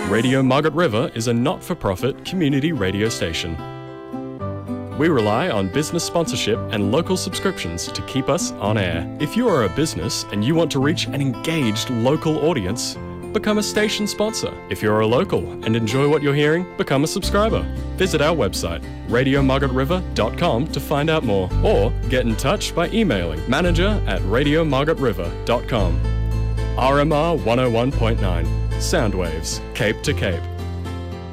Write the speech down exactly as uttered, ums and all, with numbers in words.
Radio Margaret River is a not-for-profit community radio station. We rely on business sponsorship and local subscriptions to keep us on air. If you are a business and you want to reach an engaged local audience, become a station sponsor. If you're a local and enjoy what you're hearing, become a subscriber. Visit our website, radio margaret river dot com, to find out more, or get in touch by emailing manager at radio margaret river dot com. R M R one oh one point nine, Soundwaves, Cape to Cape.